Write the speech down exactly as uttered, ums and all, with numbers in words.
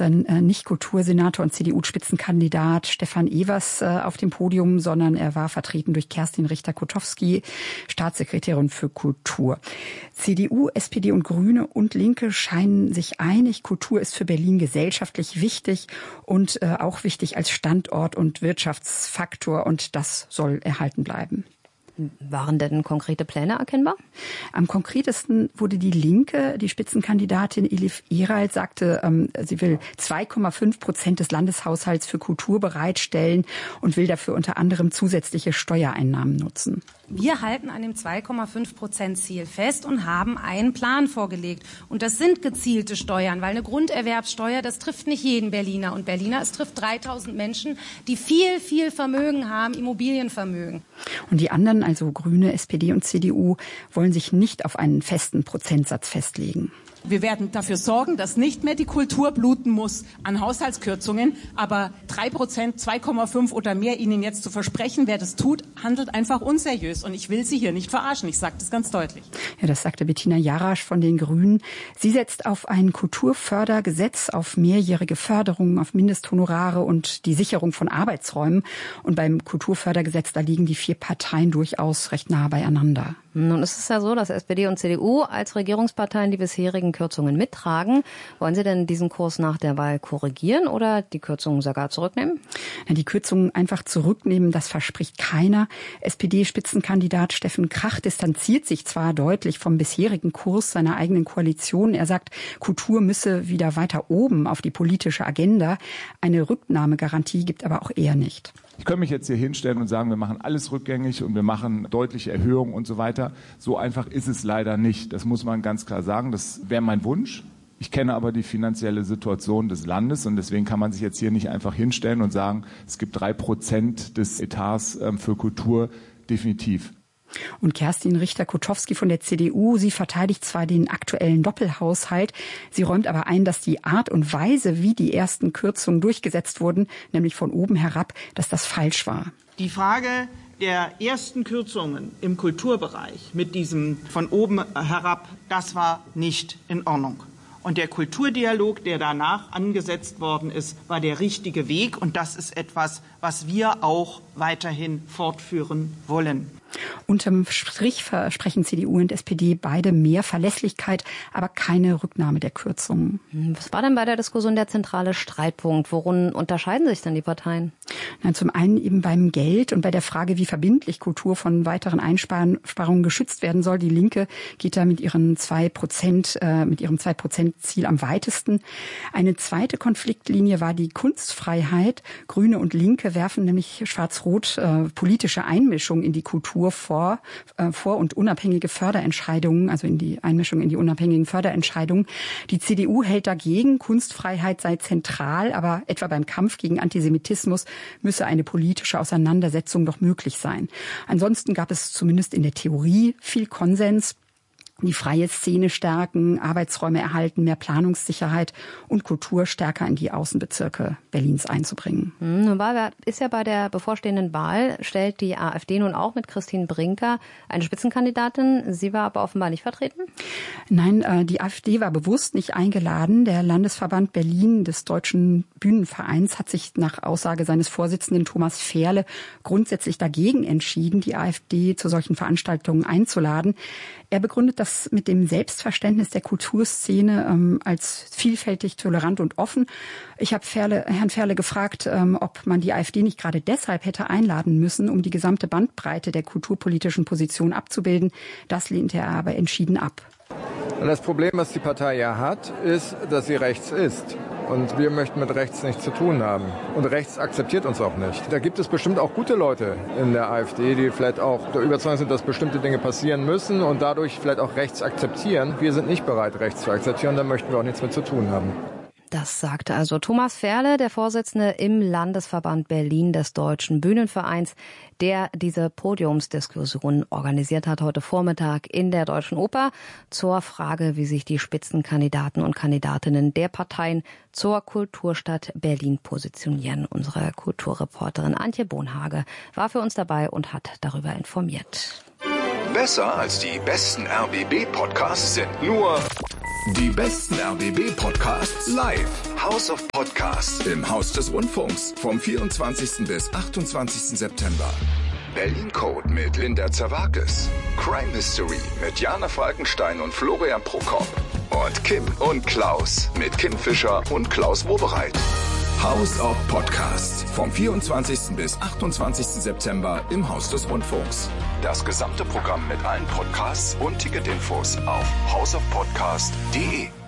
dann äh, nicht Kultursenator und C D U-Spitzenkandidat Stefan Evers äh, auf dem Podium, sondern er war vertreten durch Kerstin Richter-Kotowski, Staatssekretärin für Kultur. C D U, S P D und Grüne und Linke scheinen sich einig. Kultur ist für Berlin gesellschaftlich wichtig und äh, auch wichtig als Standort und Wirtschaftsfaktor, und das soll erhalten bleiben. Waren denn konkrete Pläne erkennbar? Am konkretesten wurde die Linke, die Spitzenkandidatin Elif Eralt sagte, ähm, sie will zwei Komma fünf Prozent des Landeshaushalts für Kultur bereitstellen und will dafür unter anderem zusätzliche Steuereinnahmen nutzen. Wir halten an dem zwei Komma fünf Prozent Ziel fest und haben einen Plan vorgelegt. Und das sind gezielte Steuern, weil eine Grunderwerbssteuer, das trifft nicht jeden Berliner und Berliner. Es trifft dreitausend Menschen, die viel, viel Vermögen haben, Immobilienvermögen. Und die anderen, also Grüne, S P D und C D U, wollen sich nicht auf einen festen Prozentsatz festlegen. Wir werden dafür sorgen, dass nicht mehr die Kultur bluten muss an Haushaltskürzungen. Aber drei Prozent, zwei Komma fünf oder mehr Ihnen jetzt zu versprechen, wer das tut, handelt einfach unseriös. Und ich will Sie hier nicht verarschen. Ich sage das ganz deutlich. Ja, das sagte Bettina Jarasch von den Grünen. Sie setzt auf ein Kulturfördergesetz, auf mehrjährige Förderung, auf Mindesthonorare und die Sicherung von Arbeitsräumen. Und beim Kulturfördergesetz, da liegen die vier Parteien durchaus recht nah beieinander. Nun ist es ja so, dass S P D und C D U als Regierungsparteien die bisherigen Kürzungen mittragen. Wollen Sie denn diesen Kurs nach der Wahl korrigieren oder die Kürzungen sogar zurücknehmen? Ja, die Kürzungen einfach zurücknehmen, das verspricht keiner. S P D-Spitzenkandidat Steffen Krach distanziert sich zwar deutlich vom bisherigen Kurs seiner eigenen Koalition. Er sagt, Kultur müsse wieder weiter oben auf die politische Agenda. Eine Rücknahmegarantie gibt aber auch er nicht. Ich könnte mich jetzt hier hinstellen und sagen, wir machen alles rückgängig und wir machen deutliche Erhöhungen und so weiter. So einfach ist es leider nicht. Das muss man ganz klar sagen. Das wäre mein Wunsch. Ich kenne aber die finanzielle Situation des Landes und deswegen kann man sich jetzt hier nicht einfach hinstellen und sagen, es gibt drei Prozent des Etats für Kultur, definitiv. Und Kerstin Richter-Kotowski von der C D U, sie verteidigt zwar den aktuellen Doppelhaushalt, sie räumt aber ein, dass die Art und Weise, wie die ersten Kürzungen durchgesetzt wurden, nämlich von oben herab, dass das falsch war. Die Frage der ersten Kürzungen im Kulturbereich mit diesem von oben herab, das war nicht in Ordnung. Und der Kulturdialog, der danach angesetzt worden ist, war der richtige Weg. Und das ist etwas, was wir auch weiterhin fortführen wollen. Unterm Strich versprechen C D U und S P D beide mehr Verlässlichkeit, aber keine Rücknahme der Kürzungen. Was war denn bei der Diskussion der zentrale Streitpunkt? Worin unterscheiden sich denn die Parteien? Na, zum einen eben beim Geld und bei der Frage, wie verbindlich Kultur von weiteren Einsparungen geschützt werden soll. Die Linke geht da mit ihren zwei Prozent, äh, mit ihrem zwei Prozent Ziel am weitesten. Eine zweite Konfliktlinie war die Kunstfreiheit. Grüne und Linke werfen nämlich schwarz-rot äh, politische Einmischung in die Kultur vor, äh, vor und unabhängige Förderentscheidungen, also in die Einmischung in die unabhängigen Förderentscheidungen. Die C D U hält dagegen, Kunstfreiheit sei zentral, aber etwa beim Kampf gegen Antisemitismus müsse eine politische Auseinandersetzung doch möglich sein. Ansonsten gab es zumindest in der Theorie viel Konsens. Die freie Szene stärken, Arbeitsräume erhalten, mehr Planungssicherheit und Kultur stärker in die Außenbezirke Berlins einzubringen. Nun ist ja bei der bevorstehenden Wahl, stellt die AfD nun auch mit Christine Brinker eine Spitzenkandidatin. Sie war aber offenbar nicht vertreten? Nein, die AfD war bewusst nicht eingeladen. Der Landesverband Berlin des Deutschen Bühnenvereins hat sich nach Aussage seines Vorsitzenden Thomas Ferle grundsätzlich dagegen entschieden, die AfD zu solchen Veranstaltungen einzuladen. Er begründet das mit dem Selbstverständnis der Kulturszene ähm, als vielfältig, tolerant und offen. Ich habe Ferle, Herrn Ferle gefragt, ähm, ob man die AfD nicht gerade deshalb hätte einladen müssen, um die gesamte Bandbreite der kulturpolitischen Position abzubilden. Das lehnte er aber entschieden ab. Das Problem, was die Partei ja hat, ist, dass sie rechts ist. Und wir möchten mit rechts nichts zu tun haben. Und rechts akzeptiert uns auch nicht. Da gibt es bestimmt auch gute Leute in der AfD, die vielleicht auch der Überzeugung sind, dass bestimmte Dinge passieren müssen und dadurch vielleicht auch rechts akzeptieren. Wir sind nicht bereit, rechts zu akzeptieren, da möchten wir auch nichts mit zu tun haben. Das sagte also Thomas Ferle, der Vorsitzende im Landesverband Berlin des Deutschen Bühnenvereins, der diese Podiumsdiskussion organisiert hat heute Vormittag in der Deutschen Oper zur Frage, wie sich die Spitzenkandidaten und Kandidatinnen der Parteien zur Kulturstadt Berlin positionieren. Unsere Kulturreporterin Antje Bohnhage war für uns dabei und hat darüber informiert. Besser als die besten R B B-Podcasts sind nur Die besten R B B-Podcasts live. House of Podcasts im Haus des Rundfunks vom vierundzwanzigsten bis achtundzwanzigsten September. Berlin Code mit Linda Zerwakis. Crime History mit Jana Falkenstein und Florian Prokop. Und Kim und Klaus mit Kim Fischer und Klaus Wobereit. House of Podcasts vom vierundzwanzigsten bis achtundzwanzigsten September im Haus des Rundfunks. Das gesamte Programm mit allen Podcasts und Ticketinfos auf house of podcast punkt de.